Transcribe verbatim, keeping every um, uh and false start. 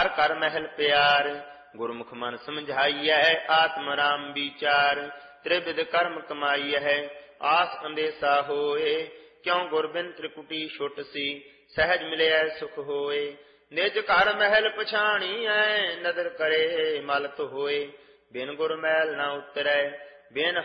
ਘਰ ਘਰ ਮਹਿਲ ਪਿਆਰ। ਗੁਰਮੁਖ ਮਨ ਸਮਝਾਈਐ ਆਤਮ ਰਾਮ ਵਿਚਾਰ। ਤ੍ਰਿਵਿਧ ਕਰਮ ਕਮਾਈਐ ਆਸ ਅੰਦੇਸਾ ਹੋਏ। ਕਿਉ ਗੁਰ ਬਿਨ ਤ੍ਰਿਕੁਟੀ ਛੁਟ ਸੀ ਸਹਿਜ ਮਿਲਿਐ ਸੁਖ ਹੋਏ। ਨਿਜ ਘਰ ਮਹਿਲ ਪਛਾਣੀਐ ਨਦਰ ਕਰੇ ਮਲ ਹੋਏ। ਬਿਨ ਗੁਰ ਮੈਲ ਨ ਉਤਰੈ ਬਿਨ